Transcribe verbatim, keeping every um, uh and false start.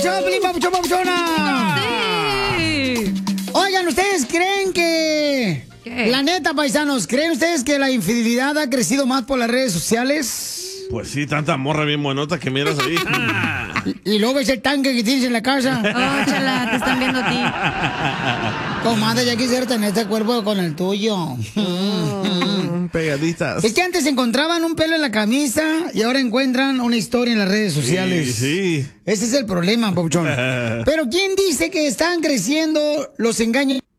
¡Choplin, papuchón, papuchona! Sí. Oigan, ¿ustedes creen que... ¿Qué? La neta, paisanos, ¿creen ustedes que la infidelidad ha crecido más por las redes sociales? Pues sí, tanta morra bien buenota que miras ahí. Y, y luego ves el tanque que tienes en la casa. Oh, chala, te están viendo a ti. Comadre, ya quisiera tener este cuerpo con el tuyo. Mm, pegaditas. Es que antes encontraban un pelo en la camisa y ahora encuentran una historia en las redes sociales. Sí, sí. Ese es el problema, Pauchón. Pero ¿quién dice que están creciendo los engaños